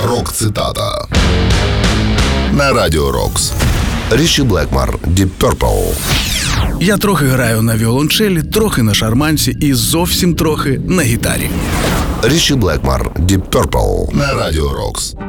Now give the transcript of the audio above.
Рок-цитата на Радіо Рокс. Річі Блекмор, Deep Purple. Я трохи граю на віолончелі, трохи на шарманці і зовсім трохи на гітарі. Річі Блекмор, Deep Purple на Радіо Рокс.